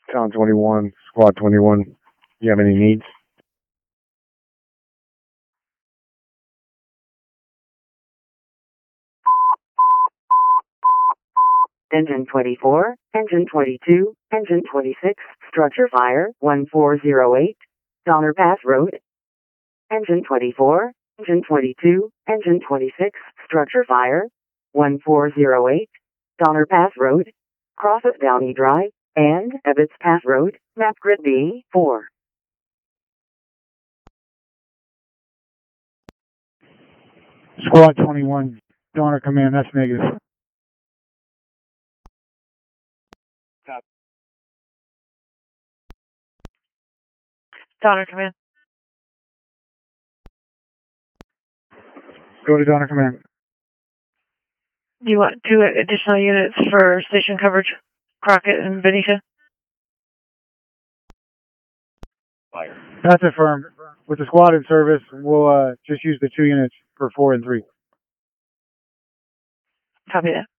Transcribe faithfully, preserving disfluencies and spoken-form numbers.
Town twenty-one, Squad twenty-one. You have any needs? Engine twenty-four, Engine twenty-two, Engine twenty-six, structure fire, one four zero eight, Donner Pass Road. Engine twenty-four, Engine twenty-two, Engine twenty-six, structure fire, one four zero eight, Donner Pass Road, Crossett Downey Drive, and Ebbets Pass Road, map grid B four. Squad twenty-one, Donner Command, that's negative. Donner Command. Go to Donner Command. Do you want two additional units for station coverage, Crockett and Benicia? Fire. That's affirmed. With the squad in service, we'll uh, just use the two units for four and three. Copy that.